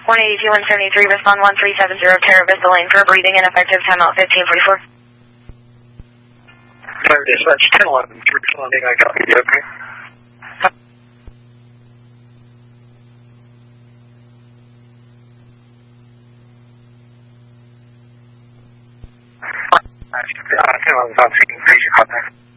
182-173, respond 1370, Terra Vista Lane for breathing and effective timeout 1544. Dispatch 1011, responding, I copy you, okay? Ten 11's on scene, please, you contact.